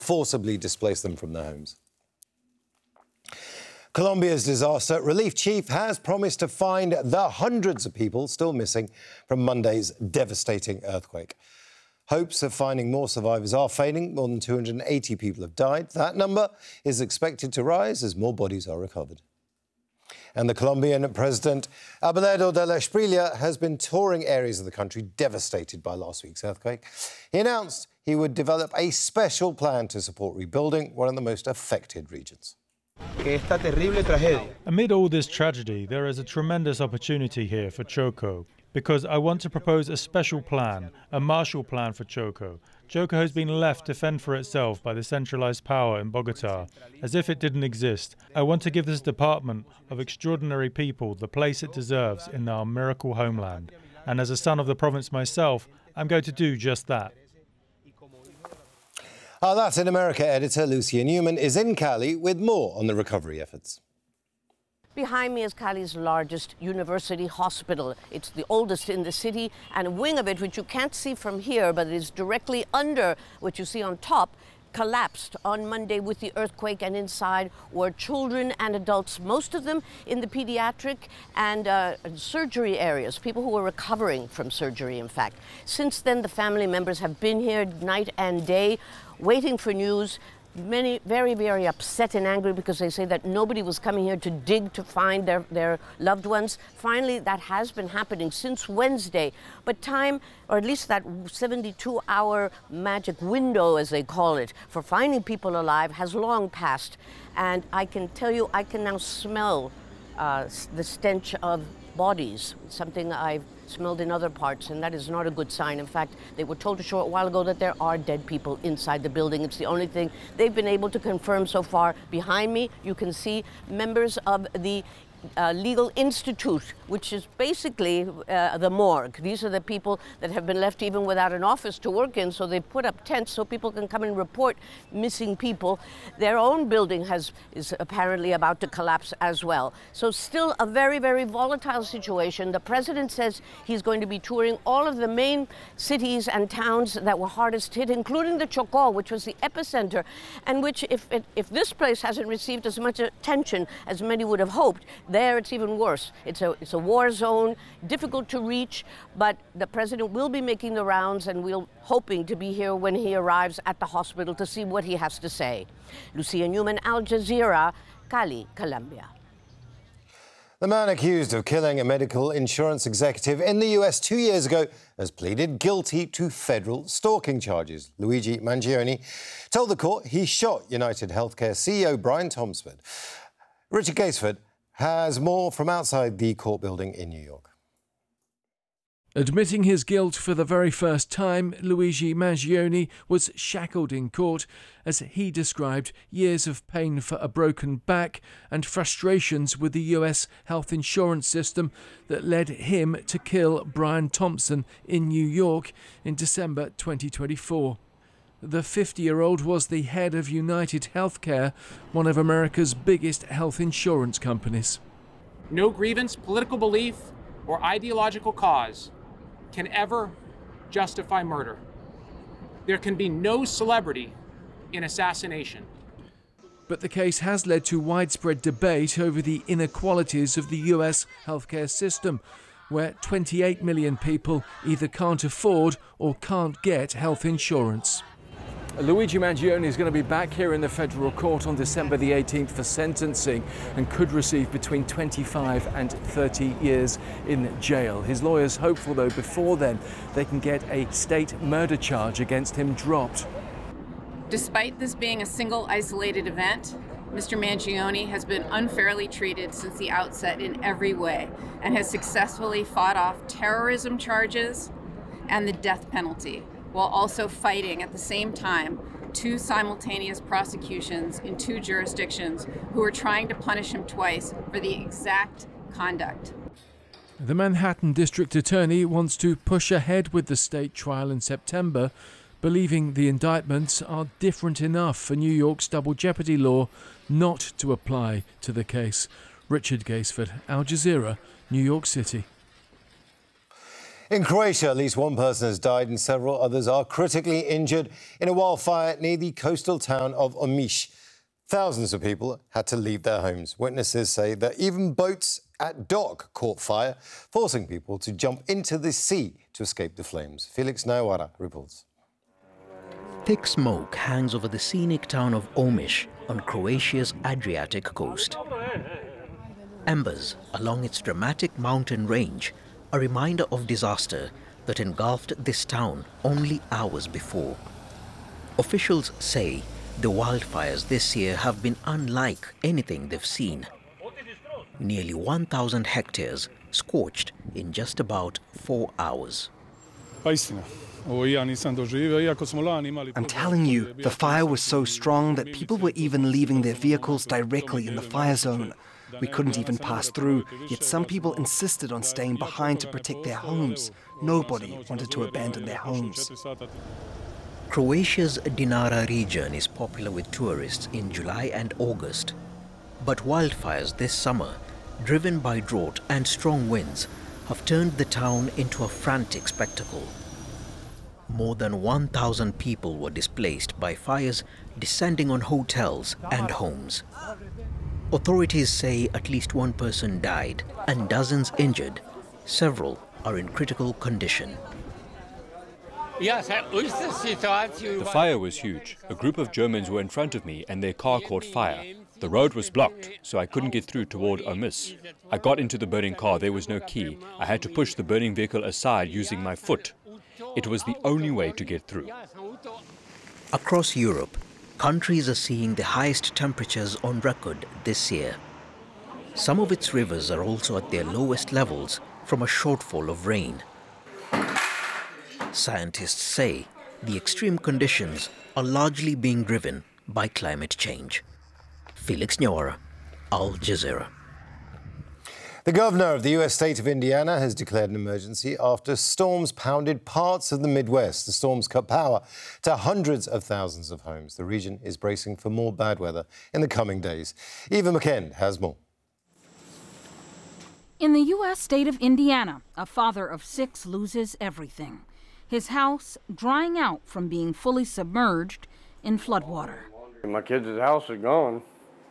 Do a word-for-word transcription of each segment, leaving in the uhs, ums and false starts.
forcibly displace them from their homes. Colombia's disaster relief chief has promised to find the hundreds of people still missing from Monday's devastating earthquake. Hopes of finding more survivors are fading. More than two hundred eighty people have died. That number is expected to rise as more bodies are recovered. And the Colombian President Abelardo de la Espriella has been touring areas of the country devastated by last week's earthquake. He announced he would develop a special plan to support rebuilding one of the most affected regions. Amid all this tragedy, there is a tremendous opportunity here for Chocó, because I want to propose a special plan, a Marshall Plan for Chocó. Chocó has been left to fend for itself by the centralized power in Bogotá, as if it didn't exist. I want to give this department of extraordinary people the place it deserves in our miracle homeland. And as a son of the province myself, I'm going to do just that. Our Latin America editor, Lucia Newman, is in Cali with more on the recovery efforts. Behind me is Cali's largest university hospital. It's the oldest in the city, and a wing of it, which you can't see from here, but it is directly under what you see on top, collapsed on Monday with the earthquake, and inside were children and adults, most of them in the pediatric and uh, surgery areas, people who were recovering from surgery, in fact. Since then, the family members have been here night and day, waiting for news. Many very, very upset and angry because they say that nobody was coming here to dig to find their, their loved ones. Finally, that has been happening since Wednesday. But time, or at least that seventy-two hour magic window, as they call it, for finding people alive has long passed. And I can tell you, I can now smell uh, the stench of bodies, something I've smelled in other parts, and that is not a good sign. In fact, they were told a short while ago that there are dead people inside the building. It's the only thing they've been able to confirm so far. Behind me, you can see members of the Uh, legal institute, which is basically uh, the morgue. These are the people that have been left even without an office to work in, so they put up tents so people can come and report missing people. Their own building has is apparently about to collapse as well. So still a very, very volatile situation. The president says he's going to be touring all of the main cities and towns that were hardest hit, including the Chocó, which was the epicenter, and which, if, it, if this place hasn't received as much attention as many would have hoped, there it's even worse. It's a, it's a war zone, difficult to reach, but the president will be making the rounds, and we're hoping to be here when he arrives at the hospital to see what he has to say. Lucia Newman, Al Jazeera, Cali, Colombia. The man accused of killing a medical insurance executive in the U S two years ago has pleaded guilty to federal stalking charges. Luigi Mangione told the court he shot United Healthcare C E O Brian Thompson. Richard Gaisford has more from outside the court building in New York. Admitting his guilt for the very first time, Luigi Mangione was shackled in court as he described years of pain for a broken back and frustrations with the U S health insurance system that led him to kill Brian Thompson in New York in December twenty twenty-four. The fifty-year-old was the head of United Healthcare, one of America's biggest health insurance companies. No grievance, political belief, or ideological cause can ever justify murder. There can be no celebrity in assassination. But the case has led to widespread debate over the inequalities of the U S healthcare system, where twenty-eight million people either can't afford or can't get health insurance. Luigi Mangione is going to be back here in the federal court on December the eighteenth for sentencing and could receive between twenty-five and thirty years in jail. His lawyers hopeful, though, before then they can get a state murder charge against him dropped. Despite this being a single isolated event, Mister Mangione has been unfairly treated since the outset in every way and has successfully fought off terrorism charges and the death penalty, while also fighting at the same time two simultaneous prosecutions in two jurisdictions who are trying to punish him twice for the exact conduct. The Manhattan District Attorney wants to push ahead with the state trial in September, believing the indictments are different enough for New York's double jeopardy law not to apply to the case. Richard Gaisford, Al Jazeera, New York City. In Croatia, at least one person has died and several others are critically injured in a wildfire near the coastal town of Omiš. Thousands of people had to leave their homes. Witnesses say that even boats at dock caught fire, forcing people to jump into the sea to escape the flames. Felix Nawara reports. Thick smoke hangs over the scenic town of Omiš on Croatia's Adriatic coast. Embers along its dramatic mountain range, a reminder of disaster that engulfed this town only hours before. Officials say the wildfires this year have been unlike anything they've seen. Nearly one thousand hectares scorched in just about four hours. I'm telling you, the fire was so strong that people were even leaving their vehicles directly in the fire zone. We couldn't even pass through, yet some people insisted on staying behind to protect their homes. Nobody wanted to abandon their homes. Croatia's Dinara region is popular with tourists in July and August. But wildfires this summer, driven by drought and strong winds, have turned the town into a frantic spectacle. More than one thousand people were displaced by fires descending on hotels and homes. Authorities say at least one person died and dozens injured. Several are in critical condition. The fire was huge. A group of Germans were in front of me and their car caught fire. The road was blocked, so I couldn't get through toward Omiš. I got into the burning car. There was no key. I had to push the burning vehicle aside using my foot. It was the only way to get through. Across Europe, countries are seeing the highest temperatures on record this year. Some of its rivers are also at their lowest levels from a shortfall of rain. Scientists say the extreme conditions are largely being driven by climate change. Felix Nawara, Al Jazeera. The governor of the U S state of Indiana has declared an emergency after storms pounded parts of the Midwest. The storms cut power to hundreds of thousands of homes. The region is bracing for more bad weather in the coming days. Eva McKend has more. In the U S state of Indiana, a father of six loses everything. His house drying out from being fully submerged in floodwater. My kids' house is gone.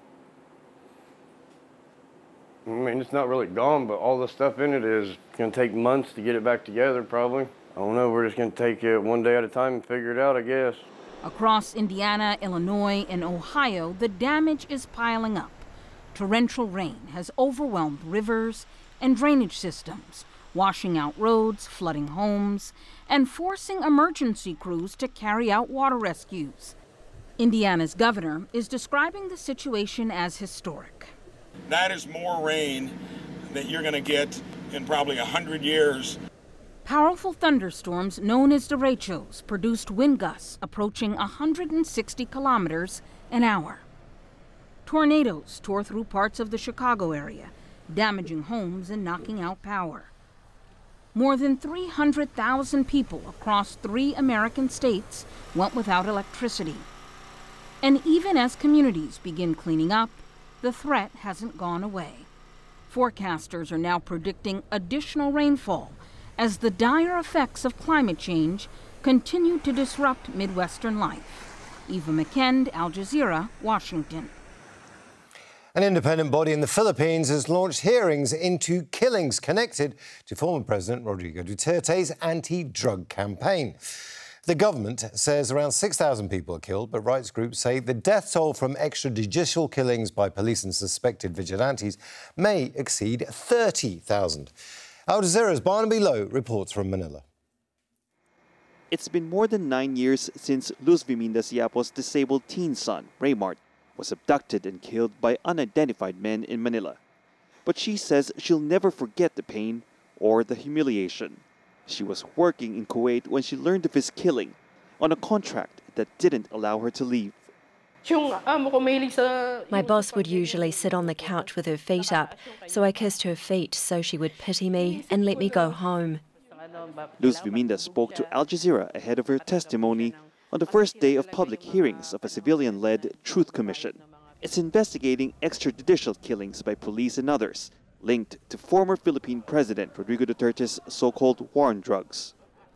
I mean, it's not really gone, but all the stuff in it is going to take months to get it back together, probably. I don't know, we're just going to take it one day at a time and figure it out, I guess. Across Indiana, Illinois, and Ohio, the damage is piling up. Torrential rain has overwhelmed rivers and drainage systems, washing out roads, flooding homes, and forcing emergency crews to carry out water rescues. Indiana's governor is describing the situation as historic. That is more rain that you're going to get in probably a hundred years. Powerful thunderstorms known as derechos produced wind gusts approaching one hundred sixty kilometers an hour. Tornadoes tore through parts of the Chicago area, damaging homes and knocking out power. More than three hundred thousand people across three American states went without electricity. And even as communities begin cleaning up, the threat hasn't gone away. Forecasters are now predicting additional rainfall as the dire effects of climate change continue to disrupt Midwestern life. Eva McKend, Al Jazeera, Washington. An independent body in the Philippines has launched hearings into killings connected to former President Rodrigo Duterte's anti-drug campaign. The government says around six thousand people are killed, but rights groups say the death toll from extrajudicial killings by police and suspected vigilantes may exceed thirty thousand. Al Jazeera's Barnaby Lowe reports from Manila. It's been more than nine years since Luz Viminda Siapo's disabled teen son, Raymart, was abducted and killed by unidentified men in Manila. But she says she'll never forget the pain or the humiliation. She was working in Kuwait when she learned of his killing on a contract that didn't allow her to leave. My boss would usually sit on the couch with her feet up, so I kissed her feet so she would pity me and let me go home. Luz Viminda spoke to Al Jazeera ahead of her testimony on the first day of public hearings of a civilian-led Truth Commission. It's investigating extrajudicial killings by police and others, linked to former Philippine President Rodrigo Duterte's so-called war on drugs.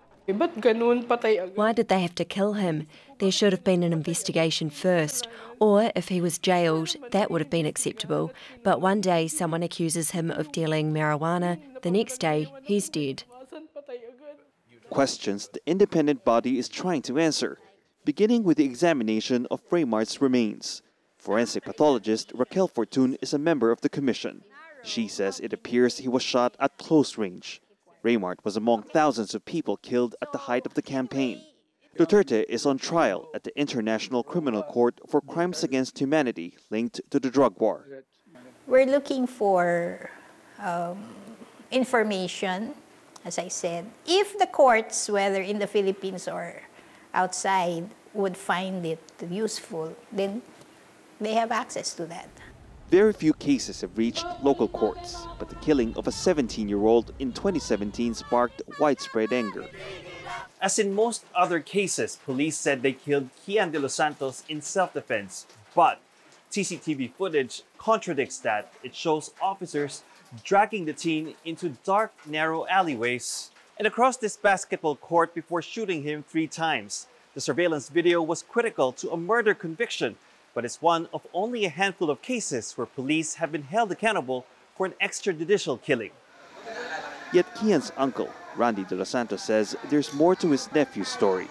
Why did they have to kill him? There should have been an investigation first. Or if he was jailed, that would have been acceptable. But one day someone accuses him of dealing marijuana, the next day he's dead. Questions the independent body is trying to answer, beginning with the examination of Raymart's remains. Forensic pathologist Raquel Fortun is a member of the commission. She says it appears he was shot at close range. Raymart was among thousands of people killed at the height of the campaign. Duterte is on trial at the International Criminal Court for crimes against humanity linked to the drug war. We're looking for um, information, as I said. If the courts, whether in the Philippines or outside, would find it useful, then they have access to that. Very few cases have reached local courts, but the killing of a seventeen-year-old in twenty seventeen sparked widespread anger. As in most other cases, police said they killed Kian de los Santos in self-defense, but C C T V footage contradicts that. It shows officers dragging the teen into dark, narrow alleyways and across this basketball court before shooting him three times. The surveillance video was critical to a murder conviction, but it's one of only a handful of cases where police have been held accountable for an extrajudicial killing. Yet Kian's uncle, Randy de los Santos, says there's more to his nephew's story.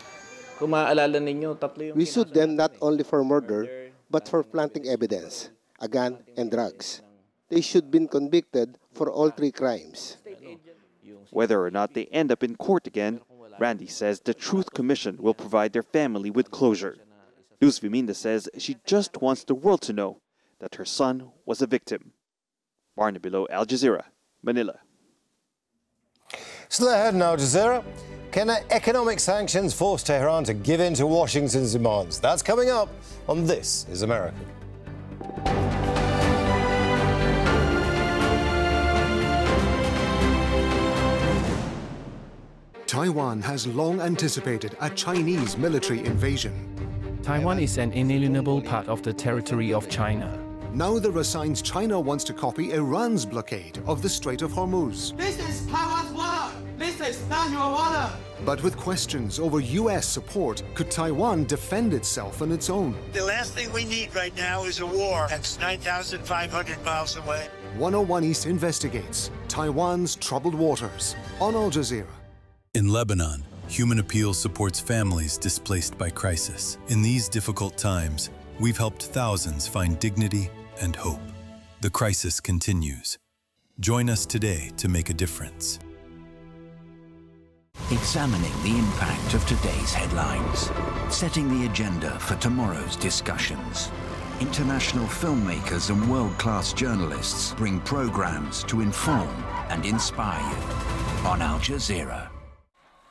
We sued them not only for murder, but for planting evidence, a gun and drugs. They should have been convicted for all three crimes. Whether or not they end up in court again, Randy says the Truth Commission will provide their family with closure. Luz Viminda says she just wants the world to know that her son was a victim. Barnaby Lowe, Al Jazeera, Manila. Still ahead in Al Jazeera, can economic sanctions force Tehran to give in to Washington's demands? That's coming up on This is America. Taiwan has long anticipated a Chinese military invasion. Taiwan is an inalienable part of the territory of China. Now there are signs China wants to copy Iran's blockade of the Strait of Hormuz. This is Taiwan's water. This is not your water. But with questions over U S support, could Taiwan defend itself on its own? The last thing we need right now is a war that's nine thousand five hundred miles away. one oh one East investigates Taiwan's troubled waters on Al Jazeera. In Lebanon, Human Appeal supports families displaced by crisis. In these difficult times, we've helped thousands find dignity and hope. The crisis continues. Join us today to make a difference. Examining the impact of today's headlines, setting the agenda for tomorrow's discussions. International filmmakers and world-class journalists bring programs to inform and inspire you on Al Jazeera.